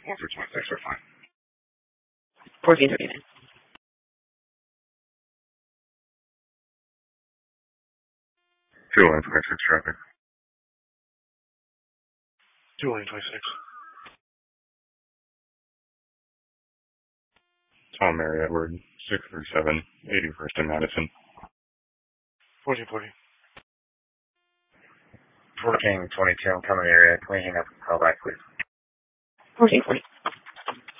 1326 are fine. 1439. 2-lane 26 traffic. 2-lane 26. Tom Mary Edward, 637, 81st and Madison. 1440. 1422, I'm coming area. Can we hang up and call back, please? 1440.